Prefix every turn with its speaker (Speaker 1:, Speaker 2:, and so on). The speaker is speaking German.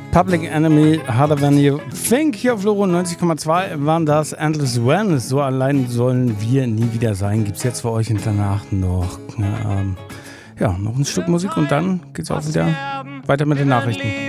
Speaker 1: Public Enemy, Harder Than You Think. Hier auf Loro 90,2 waren das Endless Wellness. So allein sollen wir nie wieder sein. Gibt's jetzt für euch und danach noch, noch ein Stück Musik und dann geht's auch wieder weiter mit den Nachrichten.